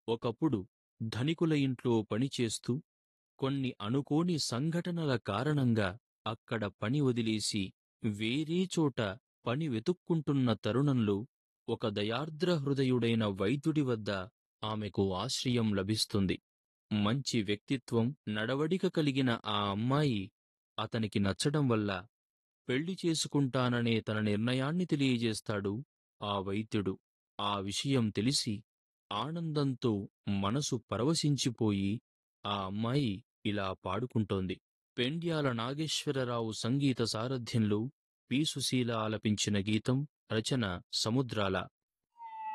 ఒకప్పుడు ధనికుల ఇంట్లో పనిచేస్తూ కొన్ని అనుకోని సంఘటనల కారణంగా అక్కడ పని వదిలేసి వేరే చోట పని వెతుక్కుంటున్న తరుణంలో ఒక దయార్ద్ర హృదయుడైన వైద్యుడి వద్ద ఆమెకు ఆశ్రయం లభిస్తుంది. మంచి వ్యక్తిత్వం, నడవడిక కలిగిన ఆ అమ్మాయి అతనికి నచ్చడం వల్ల పెళ్లి చేసుకుంటాననే తన నిర్ణయాన్ని తెలియజేస్తాడు ఆ వైద్యుడు. ఆ విషయం తెలిసి ఆనందంతో మనసు పరవశించిపోయి ఆ అమ్మాయి ఇలా పాడుకుంటోంది. పెండ్యాల నాగేశ్వరరావు సంగీత సారథ్యంలో పి. సుశీల ఆలపించిన గీతం, రచన సముద్రాల.